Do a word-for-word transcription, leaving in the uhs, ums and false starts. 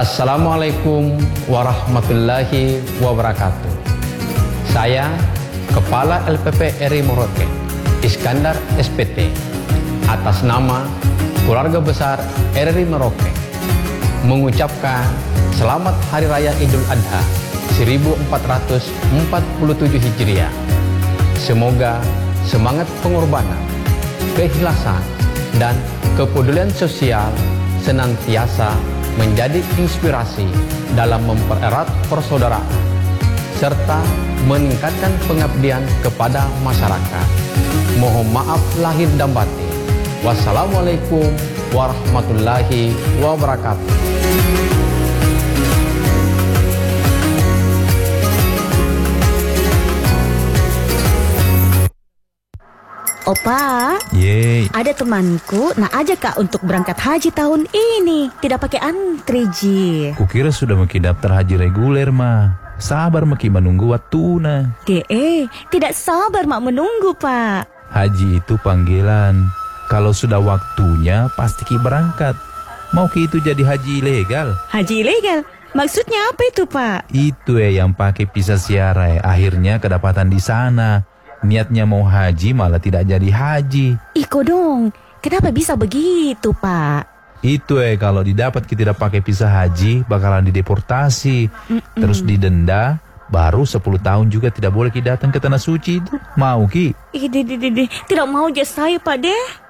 Assalamualaikum warahmatullahi wabarakatuh. Saya Kepala L P P R I Merauke, Iskandar S P T, atas nama keluarga besar R I Merauke, mengucapkan Selamat Hari Raya Idul Adha seribu empat ratus empat puluh tujuh Hijriah. Semoga semangat pengorbanan, keikhlasan, dan kepedulian sosial senantiasa menjadi inspirasi dalam mempererat persaudaraan serta meningkatkan pengabdian kepada masyarakat. Mohon maaf lahir dan batin. Wassalamualaikum warahmatullahi wabarakatuh. Opa, Yeay. ada temanku nak ajak kak untuk berangkat haji tahun ini. Tidak pakai antri, Ji. Kukira sudah maki daftar haji reguler, Ma. Sabar maki menunggu waktuna. De, tidak sabar mak menunggu, Pak. Haji itu panggilan. Kalau sudah waktunya pasti ki berangkat. Mau ki itu jadi haji ilegal? Haji ilegal? Maksudnya apa itu, Pak? Itu eh yang pakai visa siara eh. Akhirnya kedapatan di sana. Niatnya mau haji malah tidak jadi haji. Iko dong, kenapa bisa begitu, Pak? Itu eh kalau didapat kita tidak pakai visa haji bakalan dideportasi. Mm-mm. Terus didenda. Baru sepuluh tahun juga tidak boleh kita datang ke tanah suci itu. Mau ki? Ih, de, de, de, de. Tidak mau aja saya, Pak, deh.